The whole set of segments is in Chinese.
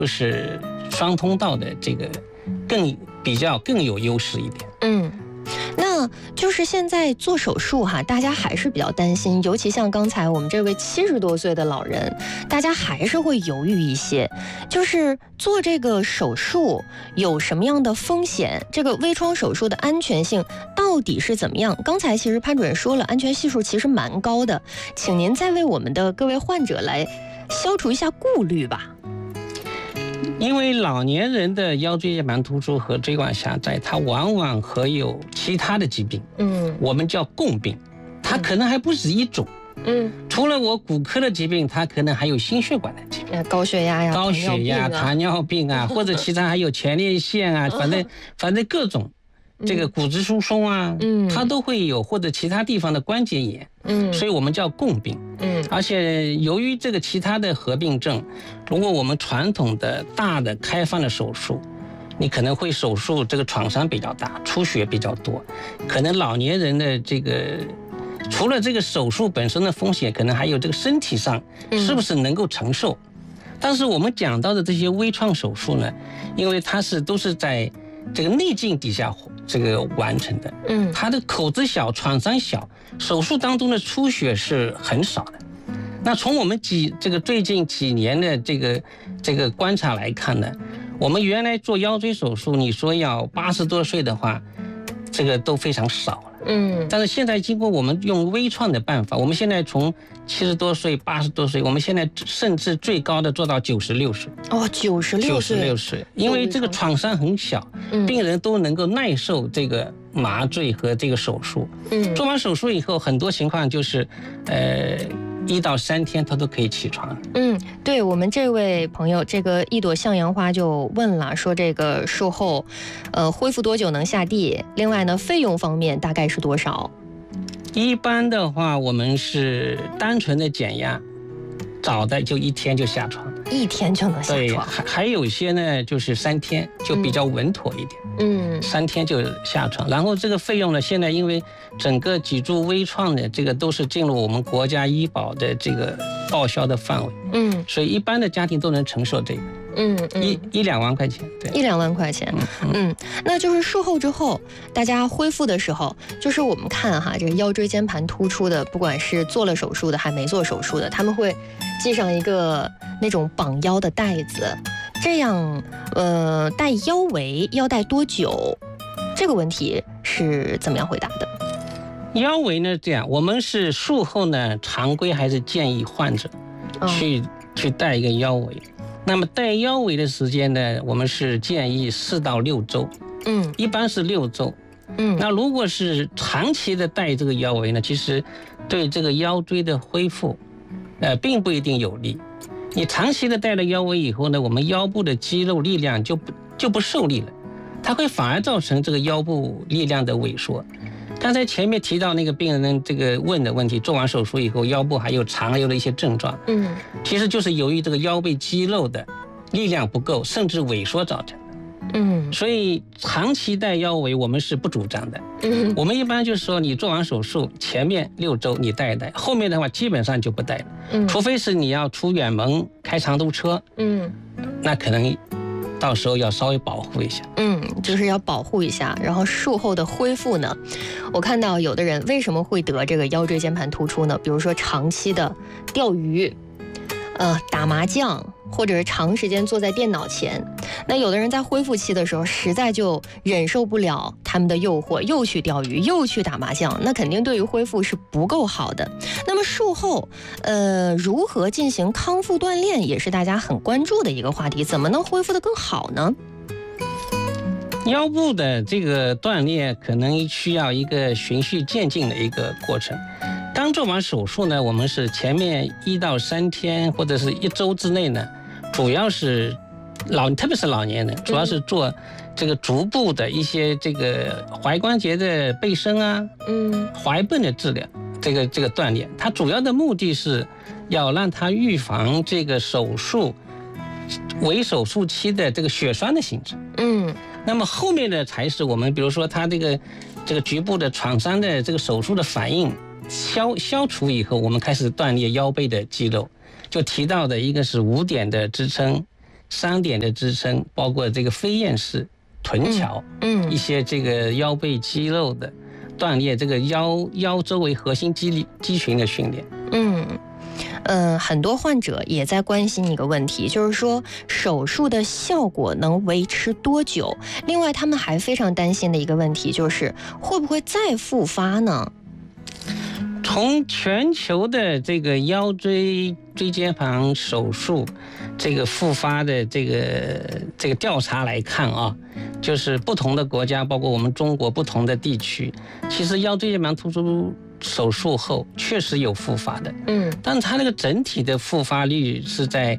就是双通道的这个更有优势一点。 那就是现在做手术哈，大家还是比较担心，尤其像刚才我们这位70多岁的老人，大家还是会犹豫一些，就是做这个手术有什么样的风险？这个微创手术的安全性到底是怎么样？刚才其实潘主任说了，安全系数其实蛮高的，请您再为我们的各位患者来消除一下顾虑吧。 因为老年人的腰椎间盘突出和椎管狭窄，它往往和有其他的疾病，我们叫共病，它可能还不止一种，除了我骨科的疾病，它可能还有心血管的疾病， 高血压呀、 糖尿病啊，或者其他还有前列腺啊，反正各种。这个骨质疏松啊，它都会有，或者其他地方的关节炎，所以我们叫共病，而且由于这个其他的合并症，如果我们传统的大的开放的手术，你可能会手术这个创伤比较大，出血比较多，可能老年人的这个除了这个手术本身的风险，可能还有这个身体上是不是能够承受。但是我们讲到的这些微创手术呢，因为它都是在这个内镜底下这个完成的，它的口子小，创伤小，手术当中的出血是很少的。那从我们最近几年的这个观察来看呢，我们原来做腰椎手术，你说要80多岁的话，这个都非常少了。但是现在经过我们用微创的办法，我们现在从70多岁、80多岁，我们现在甚至最高的做到96岁。96岁，因为这个创伤很小，病人都能够耐受这个麻醉和这个手术。做完手术以后，很多情况就是1到3天他都可以起床。 对，我们这位朋友，这个一朵向阳花就问了，说这个术后恢复多久能下地？另外呢，费用方面大概是多少？ 一般的话，我们是单纯的减压，早的就1天就下床 ，1天就能下床。 对，还有一些呢，就是3天就比较稳妥一点。3天就下床。然后这个费用呢，现在因为整个脊柱微创的这个都是进入我们国家医保的这个报销的范围，所以一般的家庭都能承受这个。1-2万块钱，对 ，1-2万块钱。那就是术后之后，大家恢复的时候，就是我们看哈，这个腰椎间盘突出的，不管是做了手术的还没做手术的，他们会系上一个那种绑腰的带子，这样戴腰围要戴多久？这个问题是怎么样回答的？ 腰围呢，这样我们是术后呢，常规还是建议患者去戴一个腰围。那么戴腰围的时间呢，我们是建议4到6周，一般是6周。那如果是长期的戴这个腰围呢，其实对这个腰椎的恢复，并不一定有利。你长期的戴了腰围以后呢，我们腰部的肌肉力量就不受力了，它会反而造成这个腰部力量的萎缩。刚才前面提到那个病人这个问的问题，做完手术以后腰部还有长腰的一些症状，其实就是由于这个腰背肌肉的力量不够，甚至萎缩造成的。所以长期戴腰围我们是不主张的。我们一般就是说，你做完手术前面6周你戴一戴，后面的话基本上就不戴了。除非是你要出远门开长途车，那可能到时候要稍微保护一下。 就是要保护一下。然后术后的恢复呢，我看到有的人为什么会得这个腰椎间盘突出呢？比如说长期的钓鱼，打麻将，或者是长时间坐在电脑前。那有的人在恢复期的时候，实在就忍受不了他们的诱惑，又去钓鱼，又去打麻将，那肯定对于恢复是不够好的。那么术后，如何进行康复锻炼，也是大家很关注的一个话题。怎么能恢复得更好呢？ 腰部的这个锻炼可能需要一个循序渐进的一个过程。刚做完手术呢，我们是前面1到3天或者是1周之内呢，主要是特别是老年人，主要是做这个足部的一些这个踝关节的背伸啊，踝泵的治疗，这个锻炼，它主要的目的是要让它预防这个手术为手术期的这个血栓的形成。那么后面的才是我们比如说它这个局部的创伤的这个手术的反应消除以后，我们开始锻炼腰背的肌肉。就提到的一个是5点的支撑， 3点的支撑，包括这个飞燕式臀桥，一些这个腰背肌肉的锻炼，这个腰周围核心肌群的训练。 很多患者也在关心一个问题，就是说手术的效果能维持多久？另外，他们还非常担心的一个问题就是会不会再复发呢？ 从全球的这个腰椎间盘手术这个复发的这个调查来看啊，就是不同的国家，包括我们中国不同的地区，其实腰椎间盘突出手术后确实有复发的，但是它那个整体的复发率是在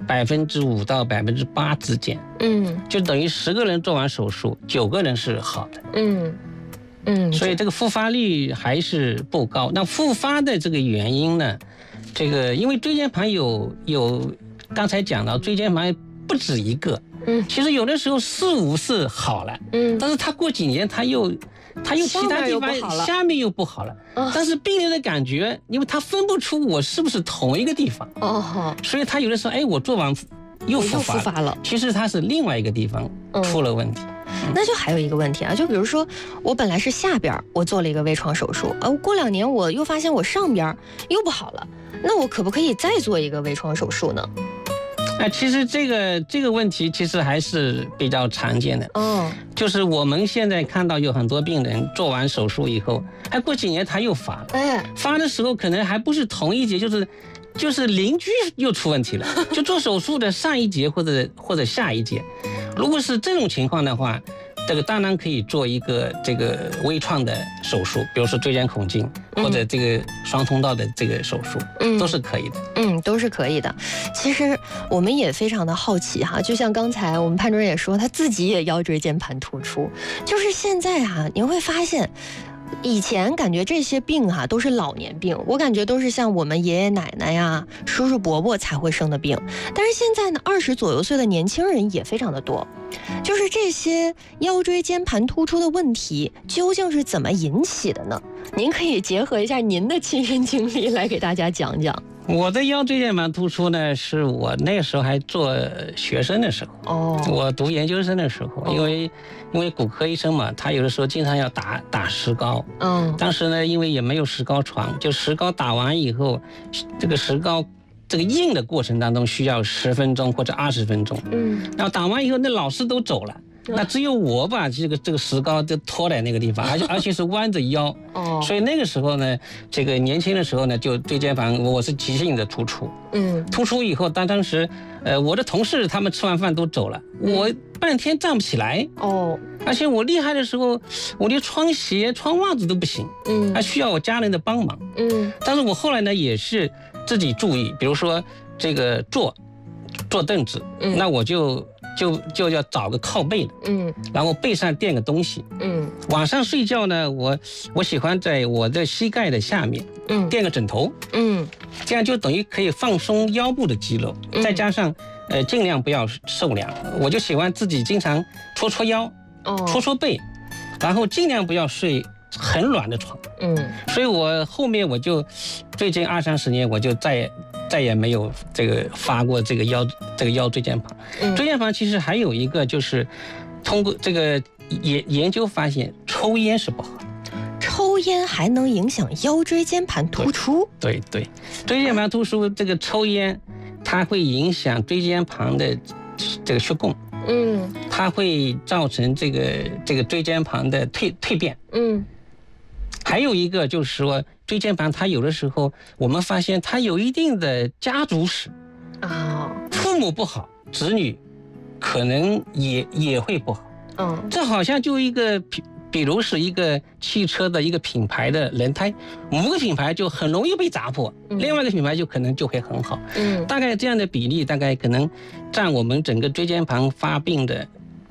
5%到8%之间，就等于10个人做完手术，9个人是好的，所以这个复发率还是不高。那复发的这个原因呢，这个因为椎间盘有刚才讲到椎间盘不止一个，其实有的时候4、5是好了，但是他过几年他又其他地方下面又不好了，但是病人的感觉，因为他分不出我是不是同一个地方，所以他有的时候我做完又复发了，其实他是另外一个地方出了问题。 那就还有一个问题啊，就比如说我本来是下边我做了一个微创手术，过2年我又发现我上边又不好了，那我可不可以再做一个微创手术呢？ 其实这个问题其实还是比较常见的，就是我们现在看到有很多病人做完手术以后，过几年他又发了，发的时候可能还不是同一节，就是邻居又出问题了，就做手术的上一节或者下一节。如果是这种情况的话，这个当然可以做一个这个微创的手术，比如说椎间孔镜或者这个双通道的这个手术，都是可以的。 都是可以的。其实我们也非常的好奇哈，就像刚才我们潘主任也说，他自己也腰椎间盘突出，就是现在你会发现。以前感觉这些病都是老年病，我感觉都是像我们爷爷奶奶呀、叔叔伯伯才会生的病。但是现在呢，20左右岁的年轻人也非常的多。就是这些腰椎间盘突出的问题究竟是怎么引起的呢？您可以结合一下您的亲身经历来给大家讲讲。 我的腰椎间盘突出呢，是我那个时候还做学生的时候，我读研究生的时候，因为骨科医生嘛，他有的时候经常要打石膏，当时呢，因为也没有石膏床，就石膏打完以后，这个石膏这个硬的过程当中需要10分钟或者20分钟，然后打完以后，那老师都走了。那只有我把这个石膏就拖在那个地方，而且是弯着腰，所以那个时候呢，这个年轻的时候呢，就椎间盘我是急性的突出，突出以后，当时我的同事他们吃完饭都走了，我半天站不起来，而且我厉害的时候，我连穿鞋穿袜子都不行，还需要我家人的帮忙，但是我后来呢也是自己注意，比如说这个坐凳子，那我就要找个靠背的，然后背上垫个东西，晚上睡觉呢，我喜欢在我的膝盖的下面，垫个枕头，这样就等于可以放松腰部的肌肉，再加上尽量不要受凉，我就喜欢自己经常搓腰，搓背，然后尽量不要睡很软的床，所以我后面我就最近20-30年我就再也没有这个发过这个腰椎间盘。椎间盘其实还有一个就是通过这个研究发现，抽烟是不好的。 抽烟还能影响腰椎间盘突出？ 对，椎间盘突出这个抽烟，它会影响椎间盘的这个血供，它会造成这个椎间盘的蜕变，还有一个就是说，椎间盘它有的时候我们发现它有一定的家族史，父母不好，子女可能也会不好，这好像就一个比如是一个汽车的一个品牌的轮胎，某个品牌就很容易被砸破，另外一个品牌就可能就会很好，大概这样的比例大概可能占我们整个椎间盘发病的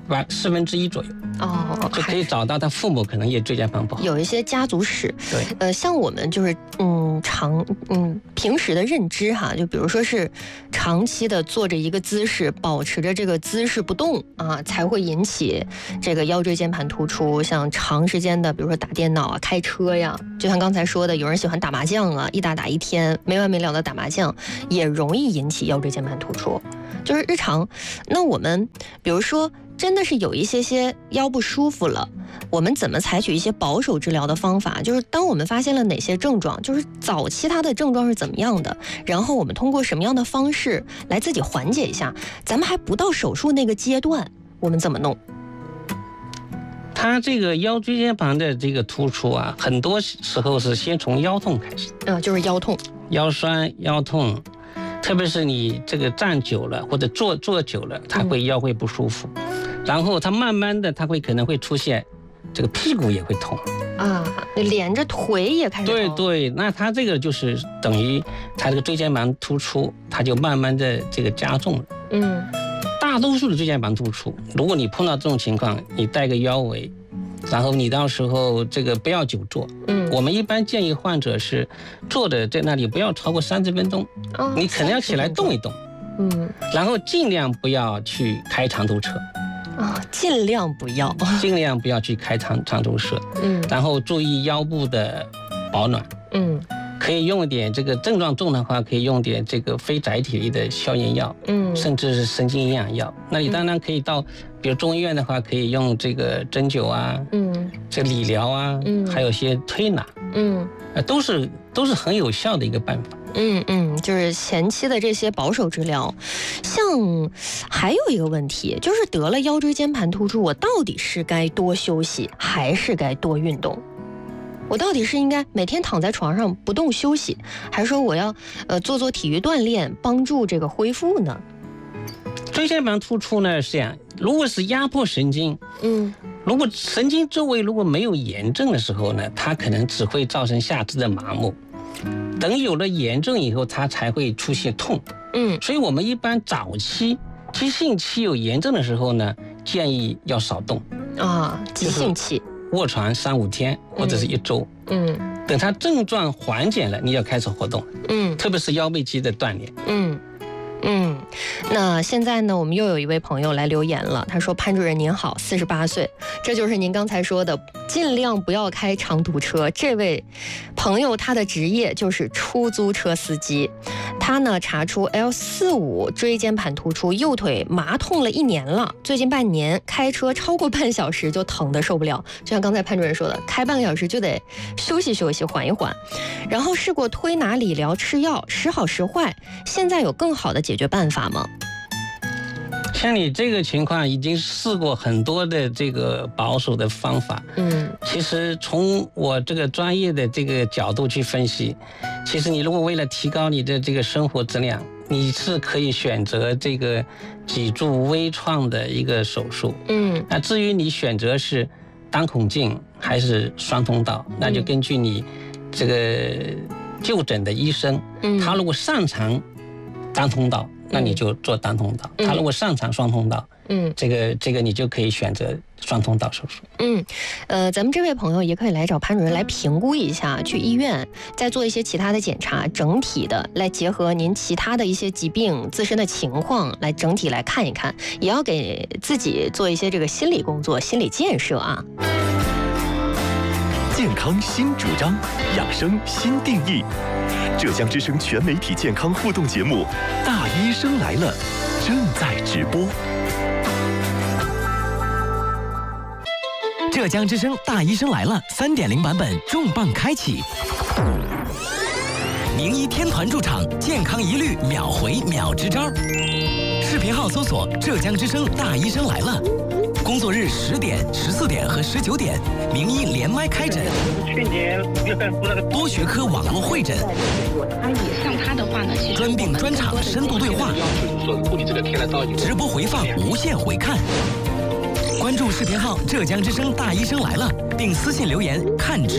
1/4左右。就可以找到他父母可能也椎间盘不好， 有一些家族史。 对， 像我们就是平时的认知哈，就比如说是长期的坐着一个姿势，保持着这个姿势不动啊，才会引起这个腰椎间盘突出。像长时间的，比如说打电脑啊、开车呀，就像刚才说的，有人喜欢打麻将啊，一打一天没完没了的打麻将，也容易引起腰椎间盘突出。就是日常，那我们比如说真的是有一些腰不舒服了，我们怎么采取一些保守治疗的方法？就是当我们发现了哪些症状，就是早期它的症状是怎么样的，然后我们通过什么样的方式来自己缓解一下，咱们还不到手术那个阶段，我们怎么弄？ 他这个腰椎间盘的这个突出啊，很多时候是先从腰痛开始， 就是腰痛、 腰酸、腰痛。特别是你这个站久了或者坐久了，腰会不舒服，然后它慢慢的可能会出现这个屁股也会痛啊，连着腿也开始痛。 对，那它这个就是等于它这个椎间盘突出，它就慢慢的这个加重了。大多数的椎间盘突出，如果你碰到这种情况，你带个腰围，然后你到时候这个不要久坐。我们一般建议患者是坐的在那里不要超过30分钟，你可能要起来动一动。然后尽量不要去开长途车。 尽量不要去开长途车。然后注意腰部的保暖。可以用一点这个症状重的话，可以用点这个非甾体类的消炎药，甚至是神经营养药。那你当然可以到，比如中医院的话，可以用这个针灸啊，这理疗啊，还有些推拿，都是很有效的一个办法。 就是前期的这些保守治疗。像还有一个问题，就是得了腰椎间盘突出，我到底是该多休息，还是该多运动？我到底是应该每天躺在床上不动休息，还是说我要做体育锻炼，帮助这个恢复呢？ 椎间盘突出呢是这样，如果是压迫神经，如果神经周围如果没有炎症的时候呢，它可能只会造成下肢的麻木。等有了炎症以后，它才会出现痛。所以我们一般早期急性期有炎症的时候呢，建议要少动急性期。 卧床3-5天或者是1周，等它症状缓解了，你要开始活动，特别是腰背肌的锻炼。 那现在呢，我们又有一位朋友来留言了，他说：“潘主任您好，48岁，这就是您刚才说的，尽量不要开长途车。”这位朋友他的职业就是出租车司机，他呢查出 L45 椎间盘突出，右腿麻痛了1年了，最近半年开车超过半小时就疼得受不了，就像刚才潘主任说的，开半个小时就得休息休息，缓一缓。然后试过推拿、理疗、吃药，时好时坏，现在有更好的解决办法吗？ 像你这个情况已经试过很多的这个保守的方法，其实从我这个专业的这个角度去分析，其实你如果为了提高你的这个生活质量，你是可以选择这个脊柱微创的一个手术。那至于你选择是单孔径还是双通道，那就根据你这个就诊的医生，他如果擅长单通道，那你就做单通道。他如果擅长双通道，这个你就可以选择双通道手术。 咱们这位朋友也可以来找潘主任来评估一下，去医院再做一些其他的检查，整体的来结合您其他的一些疾病自身的情况来整体来看一看，也要给自己做一些这个心理工作、心理建设啊。 健康新主张，养生新定义。浙江之声全媒体健康互动节目《大医生来了》正在直播。 浙江之声《大医生来了》3.0版本重磅开启，名医天团驻场，健康一律秒回秒支招。视频号搜索“浙江之声大医生来了”，工作日10点、14点和19点，名医连麦开诊。 去年多学科网络会诊， 像他的话呢，其实专病专场深度对话，直播回放无限回看。关注视频号“浙江之声大医生来了”，并私信留言看直